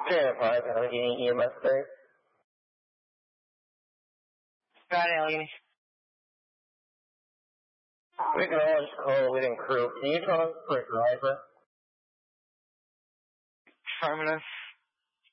5, Allegheny EMS base. Got it, Allegheny. We can always call leading crew. Can you tell us for a driver? Affirmative.